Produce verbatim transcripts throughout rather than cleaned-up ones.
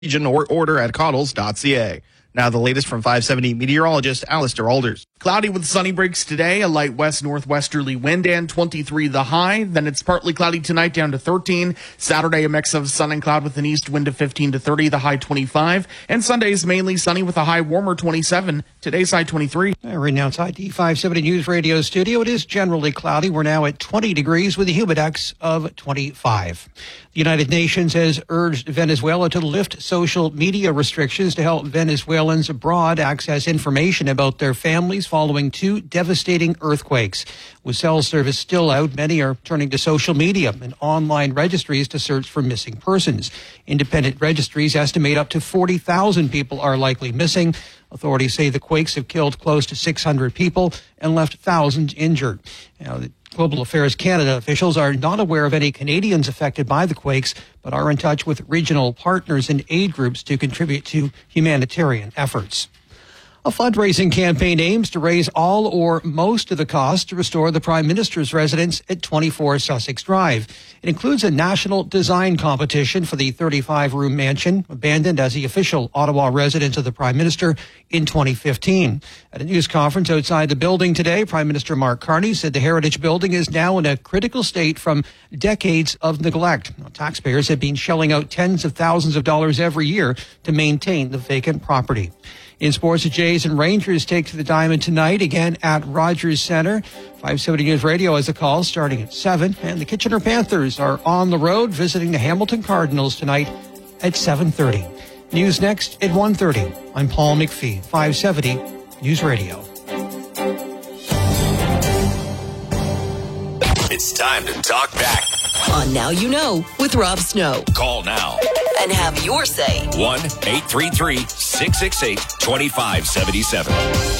Region or order at coddles dot c a. Now the latest from five seventy meteorologist Alistair Alders. Cloudy with sunny breaks today, a light west northwesterly wind and twenty-three the high. Then it's partly cloudy tonight down to thirteen. Saturday a mix of sun and cloud with an east wind of fifteen to thirty, the high twenty-five. And Sunday's mainly sunny with a high warmer twenty-seven. Today's high twenty-three. Right now outside the five seventy News Radio studio, it is generally cloudy. We're now at twenty degrees with a humidex of twenty-five. The United Nations has urged Venezuela to lift social media restrictions to help Venezuelans abroad access information about their families following two devastating earthquakes. With cell service still out, many are turning to social media and online registries to search for missing persons. Independent registries estimate up to forty thousand people are likely missing. Authorities say the quakes have killed close to six hundred people and left thousands injured. Now, the Global Affairs Canada officials are not aware of any Canadians affected by the quakes, but are in touch with regional partners and aid groups to contribute to humanitarian efforts. A fundraising campaign aims to raise all or most of the cost to restore the Prime Minister's residence at twenty-four Sussex Drive. It includes a national design competition for the thirty-five room mansion, abandoned as the official Ottawa residence of the Prime Minister in twenty fifteen. At a news conference outside the building today, Prime Minister Mark Carney said the Heritage Building is now in a critical state from decades of neglect. Now, taxpayers have been shelling out tens of thousands of dollars every year to maintain the vacant property. In sports, the Jays and Rangers take to the diamond tonight, again at Rogers Centre. five seventy News Radio has a call starting at seven. And the Kitchener Panthers are on the road visiting the Hamilton Cardinals tonight at seven thirty. News next at one thirty. I'm Paul McPhee, five seventy News Radio. It's time to talk back. On Now You Know with Rob Snow. Call now and have your say. one eight three three, six six eight, two five seven seven.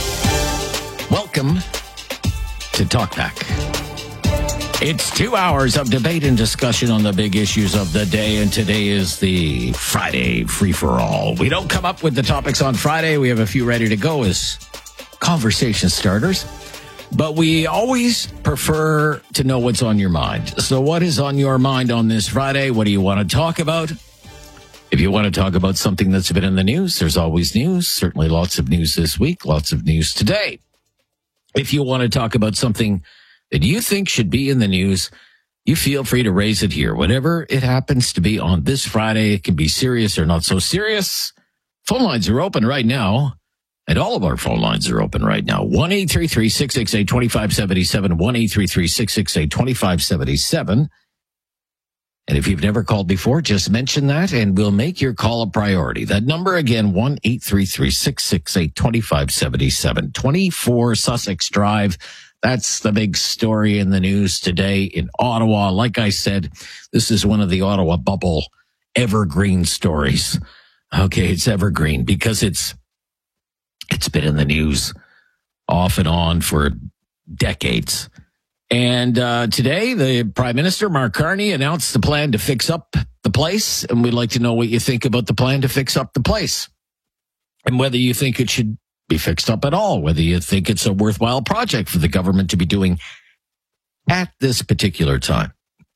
Welcome to Talk Back. It's two hours of debate and discussion on the big issues of the day, and today is the Friday free-for-all. We don't come up with the topics on Friday. We have a few ready to go as conversation starters. But we always prefer to know what's on your mind. So what is on your mind on this Friday? What do you want to talk about? If you want to talk about something that's been in the news, there's always news. Certainly lots of news this week, lots of news today. If you want to talk about something that you think should be in the news, you feel free to raise it here. Whatever it happens to be on this Friday, it can be serious or not so serious. Phone lines are open right now. And all of our phone lines are open right now. one eight three three, six six eight, two five seven seven, one eight three three, six six eight, two five seven seven. And if you've never called before, just mention that and we'll make your call a priority. That number again, one eight three three, six six eight, two five seven seven, twenty-four Sussex Drive. That's the big story in the news today in Ottawa. Like I said, this is one of the Ottawa bubble evergreen stories. Okay, it's evergreen because it's It's been in the news off and on for decades. And uh, today, the Prime Minister, Mark Carney, announced the plan to fix up the place. And we'd like to know what you think about the plan to fix up the place. And whether you think it should be fixed up at all. Whether you think it's a worthwhile project for the government to be doing at this particular time.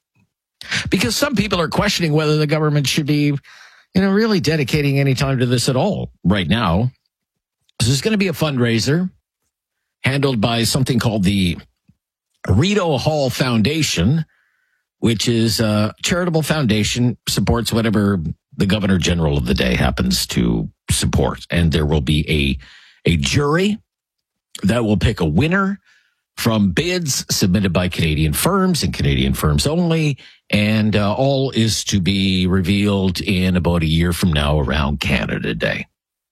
Because some people are questioning whether the government should be, you know, really dedicating any time to this at all right now. So there's going to be a fundraiser handled by something called the Rideau Hall Foundation, which is a charitable foundation, supports whatever the Governor General of the day happens to support. And there will be a, a jury that will pick a winner from bids submitted by Canadian firms and Canadian firms only. And uh, all is to be revealed in about a year from now around Canada Day.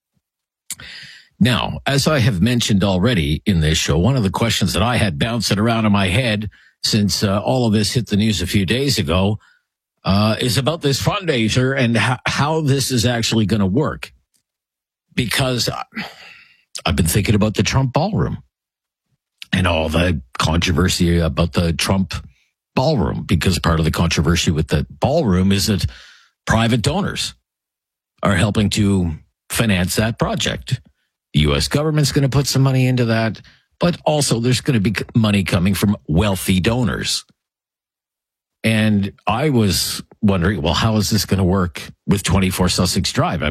Now, as I have mentioned already in this show, one of the questions that I had bouncing around in my head since uh, all of this hit the news a few days ago uh, is about this fundraiser and h- how this is actually going to work. Because I've been thinking about the Trump ballroom and all the controversy about the Trump ballroom, because part of the controversy with the ballroom is that private donors are helping to finance that project. The U S government's going to put some money into that, but also there's going to be money coming from wealthy donors. And I was wondering, well, how is this going to work with twenty-four Sussex Drive?